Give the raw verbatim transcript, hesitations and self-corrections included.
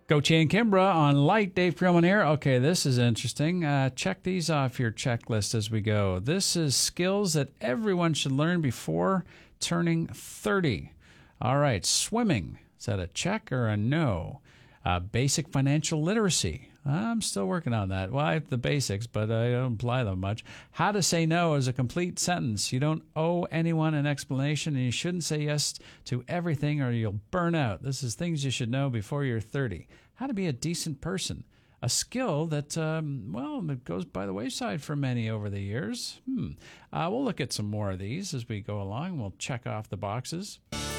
Goche and Kimbra on Light. Dave Creelman here. Okay, this is interesting. Uh, check these off your checklist as we go. This is skills that everyone should learn before turning thirty. All right, swimming. Is that a check or a no? Uh, basic financial literacy. I'm still working on that. Well, I have the basics, but I don't apply them much. How to say no is a complete sentence. You don't owe anyone an explanation, and you shouldn't say yes to everything or you'll burn out. This is things you should know before you're thirty. How to be a decent person. A skill that, um, well, it goes by the wayside for many over the years. Hmm. Uh, we'll look at some more of these as we go along. We'll check off the boxes.